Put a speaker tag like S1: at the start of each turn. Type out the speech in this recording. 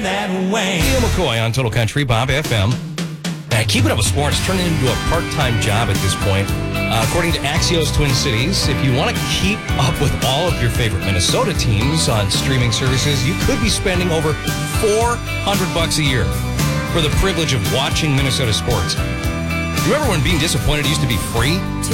S1: that way.
S2: Neil McCoy on Total Country, Bob FM. Keeping up with sports turned into a part-time job at this point. According to Axios Twin Cities, if you want to keep up with all of your favorite Minnesota teams on streaming services, you could be spending over $400 a year for the privilege of watching Minnesota sports. Remember when being disappointed used to be free?